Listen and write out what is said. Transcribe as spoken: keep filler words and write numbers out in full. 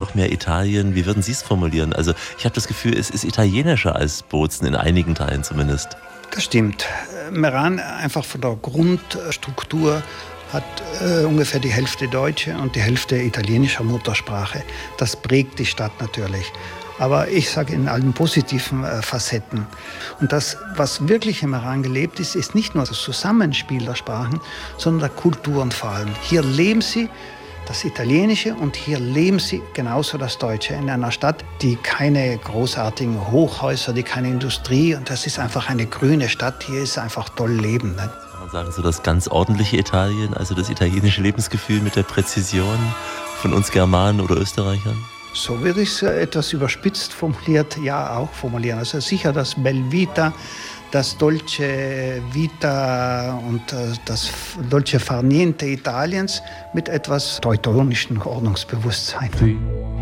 noch mehr Italien. Wie würden Sie es formulieren? Also ich habe das Gefühl, es ist italienischer als Bozen, in einigen Teilen zumindest. Das stimmt. Meran einfach von der Grundstruktur hat äh, ungefähr die Hälfte deutsche und die Hälfte italienischer Muttersprache. Das prägt die Stadt natürlich. Aber ich sage in allen positiven äh, Facetten. Und das, was wirklich in Meran gelebt ist, ist nicht nur das Zusammenspiel der Sprachen, sondern der Kulturen vor allem. Hier leben sie das Italienische und hier leben sie genauso das Deutsche in einer Stadt, die keine großartigen Hochhäuser, die keine Industrie, und das ist einfach eine grüne Stadt. Hier ist einfach toll leben. Ne? Kann man sagen, so das ganz ordentliche Italien, also das italienische Lebensgefühl mit der Präzision von uns Germanen oder Österreichern? So würde ich es etwas überspitzt formuliert, ja auch formulieren. Also sicher das Bel Vita, das Dolce Vita und das Dolce Far Niente Italiens mit etwas teutonischem Ordnungsbewusstsein.